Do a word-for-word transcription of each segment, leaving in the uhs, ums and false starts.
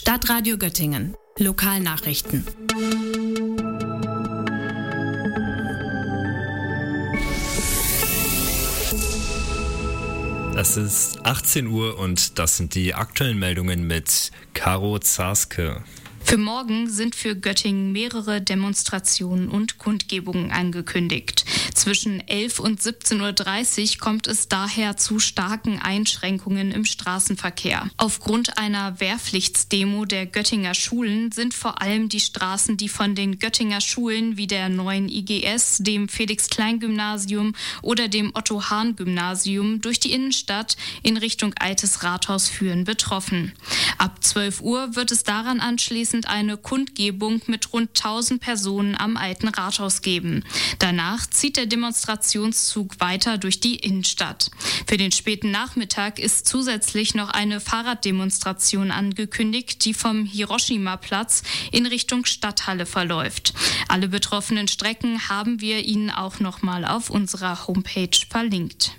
Stadtradio Göttingen. Lokalnachrichten. Es ist achtzehn Uhr und das sind die aktuellen Meldungen mit Caro Zaske. Für morgen sind für Göttingen mehrere Demonstrationen und Kundgebungen angekündigt. Zwischen elf und siebzehn Uhr dreißig kommt es daher zu starken Einschränkungen im Straßenverkehr. Aufgrund einer Wehrpflichtsdemo der Göttinger Schulen sind vor allem die Straßen, die von den Göttinger Schulen wie der neuen I G S, dem Felix-Klein-Gymnasium oder dem Otto-Hahn-Gymnasium durch die Innenstadt in Richtung Altes Rathaus führen, betroffen. Ab zwölf Uhr wird es daran anschließend eine Kundgebung mit rund tausend Personen am Alten Rathaus geben. Danach zieht der Demonstrationszug weiter durch die Innenstadt. Für den späten Nachmittag ist zusätzlich noch eine Fahrraddemonstration angekündigt, die vom Hiroshima-Platz in Richtung Stadthalle verläuft. Alle betroffenen Strecken haben wir Ihnen auch nochmal auf unserer Homepage verlinkt.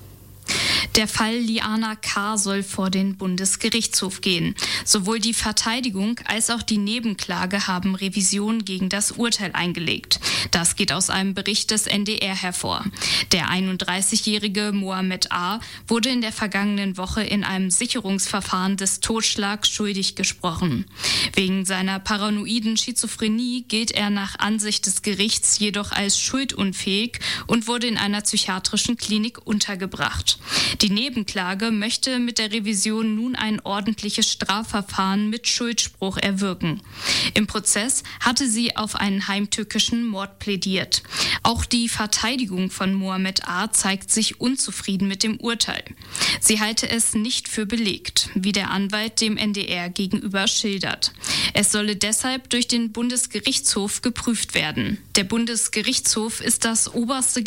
Der Fall Liana K. soll vor den Bundesgerichtshof gehen. Sowohl die Verteidigung als auch die Nebenklage haben Revision gegen das Urteil eingelegt. Das geht aus einem Bericht des N D R hervor. Der einunddreißigjährige Mohammed A. wurde in der vergangenen Woche in einem Sicherungsverfahren des Totschlags schuldig gesprochen. Wegen seiner paranoiden Schizophrenie gilt er nach Ansicht des Gerichts jedoch als schuldunfähig und wurde in einer psychiatrischen Klinik untergebracht. Die Nebenklage möchte mit der Revision nun ein ordentliches Strafverfahren mit Schuldspruch erwirken. Im Prozess hatte sie auf einen heimtückischen Mord plädiert. Auch die Verteidigung von Mohammed A. zeigt sich unzufrieden mit dem Urteil. Sie halte es nicht für belegt, wie der Anwalt dem N D R gegenüber schildert. Es solle deshalb durch den Bundesgerichtshof geprüft werden. Der Bundesgerichtshof ist das oberste